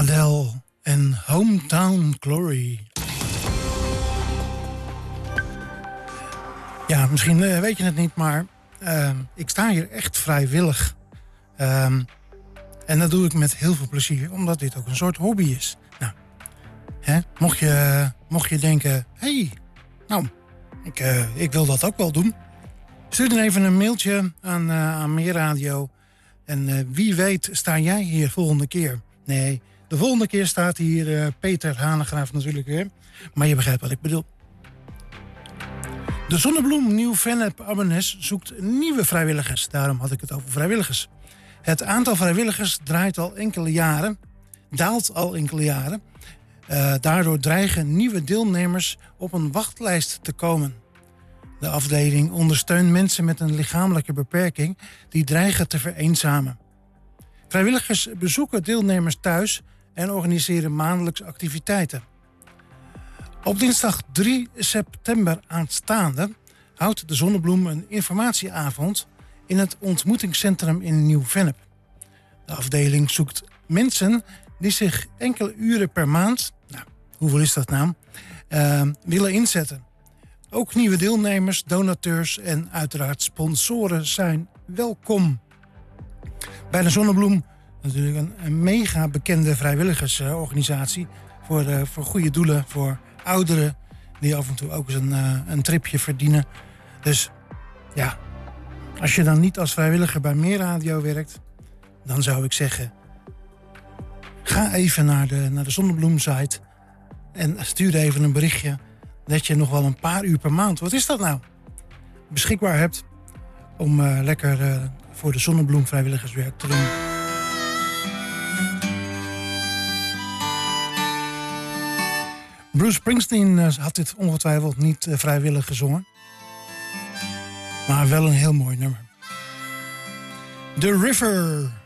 Adele en Hometown Glory. Ja, misschien weet je het niet, maar ik sta hier echt vrijwillig. En dat doe ik met heel veel plezier, omdat dit ook een soort hobby is. Nou, mocht je denken, ik wil dat ook wel doen. Stuur dan even een mailtje aan Meerradio. En wie weet sta jij hier volgende keer. Nee, de volgende keer staat hier Peter Hanegraaf natuurlijk weer. Maar je begrijpt wat ik bedoel. De Zonnebloem Nieuw-Vennep Abbenes zoekt nieuwe vrijwilligers. Daarom had ik het over vrijwilligers. Het aantal vrijwilligers daalt al enkele jaren. Daardoor dreigen nieuwe deelnemers op een wachtlijst te komen. De afdeling ondersteunt mensen met een lichamelijke beperking die dreigen te vereenzamen. Vrijwilligers bezoeken deelnemers thuis en organiseren maandelijks activiteiten. Op dinsdag 3 september aanstaande houdt de Zonnebloem een informatieavond in het ontmoetingscentrum in Nieuw-Vennep. De afdeling zoekt mensen die zich enkele uren per maand, hoeveel is dat nou, willen inzetten. Ook nieuwe deelnemers, donateurs en uiteraard sponsoren zijn welkom. Bij de Zonnebloem natuurlijk een mega bekende vrijwilligersorganisatie voor goede doelen, voor ouderen die af en toe ook eens een tripje verdienen. Dus ja, als je dan niet als vrijwilliger bij Meerradio werkt, dan zou ik zeggen, ga even naar de Zonnebloem-site en stuur even een berichtje dat je nog wel een paar uur per maand, wat is dat nou, beschikbaar hebt om lekker voor de Zonnebloem vrijwilligerswerk te doen. Bruce Springsteen had dit ongetwijfeld niet vrijwillig gezongen. Maar wel een heel mooi nummer. The River.